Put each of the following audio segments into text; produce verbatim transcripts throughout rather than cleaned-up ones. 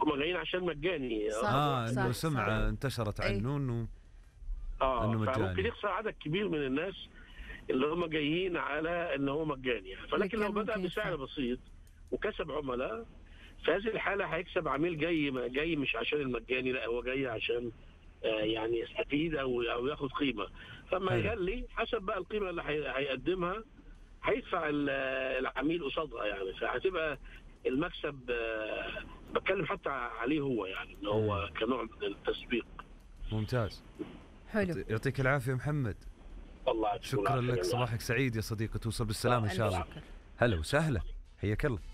هم جايين عشان مجاني. اه انه سمعه انتشرت عنه انه اه انه مجاني، فممكن يخسر عدد كبير من الناس اللي هم جايين على انه هو مجاني. فلكن لو بدأ بسعر بسيط وكسب عملاء، في هذه الحالة هيكسب عميل جاي جاي مش عشان المجاني، لا هو جاي عشان آه يعني يستفيد او او ياخد قيمة. فما يغلي حسب بقى القيمة اللي هيقدمها هيدفع العميل قصادها يعني. فهتبقى المكسب آه بتكلم حتى عليه هو يعني ان هو كنوع من التسويق. ممتاز. حلو. يعطيك العافية محمد. الله شكرا لك. الله. صباحك سعيد يا صديقي، توصل بالسلامة إن شاء الله. هلا وسهلا، حياك الله.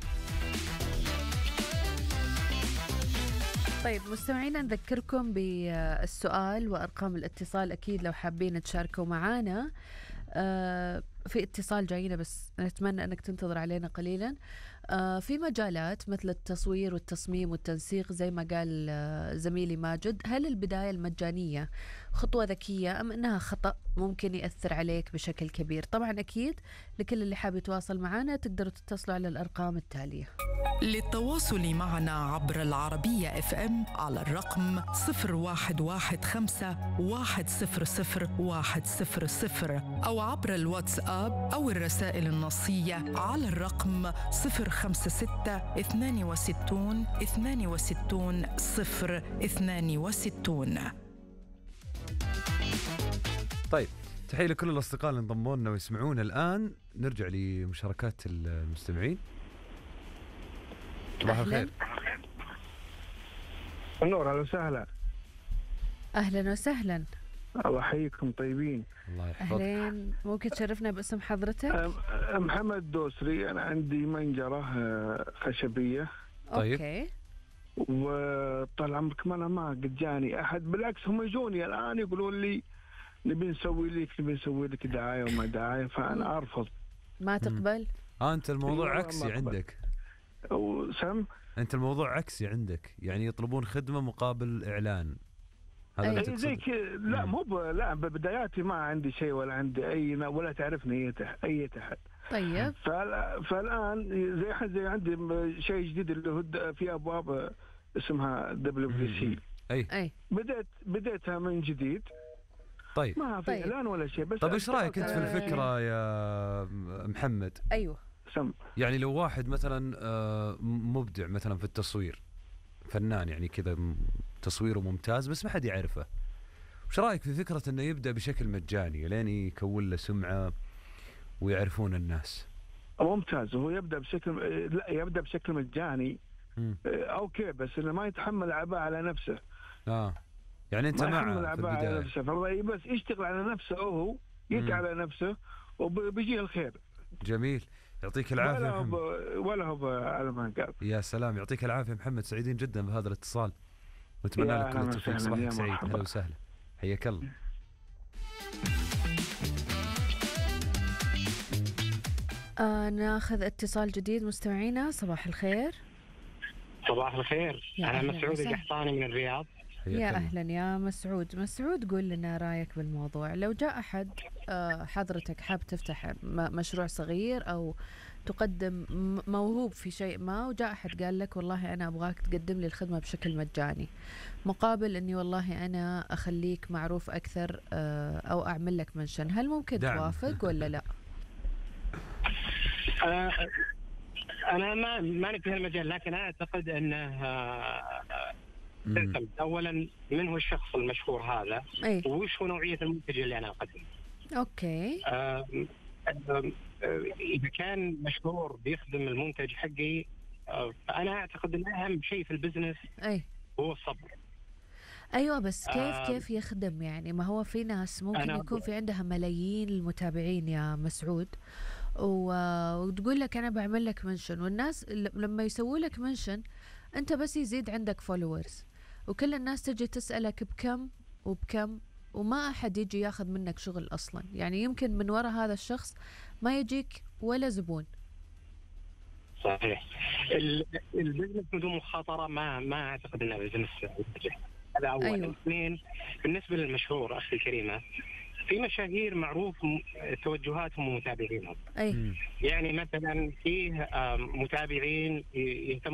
طيب مستمعينا نذكركم بالسؤال وأرقام الاتصال، أكيد لو حابين تشاركوا معانا. آه في اتصال جاينا بس نتمنى أنك تنتظر علينا قليلا. آه في مجالات مثل التصوير والتصميم والتنسيق زي ما قال آه زميلي ماجد، هل البداية المجانية خطوة ذكية أم أنها خطأ ممكن يأثر عليك بشكل كبير؟ طبعا أكيد لكل اللي حاب يتواصل معنا تقدروا تتصلوا على الأرقام التالية. للتواصل معنا عبر العربية اف ام على الرقم صفر واحد واحد خمسة واحد صفر صفر واحد صفر صفر أو عبر الواتساب أو الرسائل النصية على الرقم صفر خمسة ستة اثنان وستون اثنان وستون صفر اثنان وستون. طيب تحية لكل الأصدقاء اللي انضموا لنا ويسمعونا الآن. نرجع لمشاركات المستمعين. صباح الخير. النور، اهلا وسهلا. اهلا وسهلا. الله يحييكم طيبين. الله يحفظك. اهلين، ممكن تشرفنا باسم حضرتك؟ محمد دوسري، انا عندي منجره خشبيه. طيب. اوكي. وطال عمرك ما انا ما قد جاني احد، بالعكس هم يجوني الان يقولون لي نبي نسوي لك نبي نسوي لك دعايه وما دعايه، فانا ارفض. ما تقبل؟ اه انت الموضوع عكسي عندك. وسم انت الموضوع عكسي عندك، يعني يطلبون خدمه مقابل اعلان. هذا اللي تقصد؟ زي لا مو ب... لا ببداياتي ما عندي شيء ولا عندي اي ولا تعرفني اي احد. طيب. فال... فالان زي زي عندي شيء جديد اللي هو في ابواب اسمها دبليو بي سي. اي اي بدأت بدأتها من جديد. طيب ما في اعلان طيب. ولا شيء. بس طيب ايش رايك انت في الفكره يا محمد؟ ايوه سم. يعني لو واحد مثلا مبدع مثلا في التصوير، فنان يعني كذا تصويره ممتاز بس ما حد يعرفه، وش رايك في فكره انه يبدا بشكل مجاني لين يكون له سمعه ويعرفون الناس؟ ممتاز. هو يبدا بشكل لا يبدا بشكل مجاني. م. اوكي، بس انه ما يتحمل عباءه على نفسه. اه يعني انت مع في البدايه نفسه، بس يشتغل على نفسه هو، يتعب على نفسه وبيجيه الخير. جميل، يعطيك العافيه ولا هو ولا هو على ما قال. يا سلام، يعطيك العافيه محمد، سعيدين جدا بهذا الاتصال ونتمنى لك كل التوفيق. صباحك سعيد. اهلا وسهلا، حياك الله. آه ناخذ اتصال جديد مستمعينا. صباح الخير. صباح الخير، انا مسعود القحطاني من الرياض. يا أهلا يا مسعود. مسعود قول لنا رأيك بالموضوع. لو جاء أحد حضرتك حاب تفتح مشروع صغير أو تقدم موهوب في شيء ما، وجاء أحد قال لك والله أنا أبغاك تقدم لي الخدمة بشكل مجاني مقابل أني والله أنا أخليك معروف أكثر أو أعمل لك منشن، هل ممكن دعم. توافق ولا لا؟ أنا ما ما نبي هالمجال، لكن أنا أعتقد أنه تعتمد اولا من هو الشخص المشهور هذا أي. وش هو نوعيه المنتج اللي انا اقدمه. اوكي. آه آه اذا كان مشهور بيخدم المنتج حقي، آه فانا اعتقد ان اهم شيء في البزنس أي. هو الصبر. ايوه بس كيف آه كيف يخدم يعني؟ ما هو في ناس ممكن يكون في عندها ملايين المتابعين يا مسعود وتقول لك انا بعمل لك منشن، والناس لما يسووا لك منشن انت بس يزيد عندك فولورز وكل الناس تجي تسألك بكم وبكم وما أحد يجي ياخذ منك شغل أصلا. يعني يمكن من وراء هذا الشخص ما يجيك ولا زبون. صحيح. البزنس بدون مخاطرة ما ما أعتقد أنه بزنس ناجح. هذا أول. أيوة. اثنين، بالنسبة للمشهور أخي الكريمة، في مشاهير معروف توجهاتهم ومتابعينهم. أي. يعني مثلا فيه متابعين يهتمون